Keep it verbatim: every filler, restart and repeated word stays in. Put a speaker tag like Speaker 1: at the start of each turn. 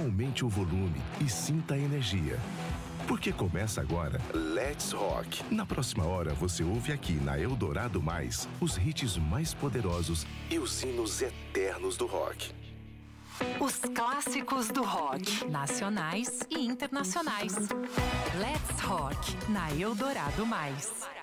Speaker 1: aumente o volume e sinta a energia. Porque começa agora Let's Rock. Na próxima hora você ouve aqui na Eldorado Mais os hits mais poderosos e os hinos eternos do rock.
Speaker 2: Os clássicos do rock, nacionais e internacionais. Let's Rock na Eldorado Mais.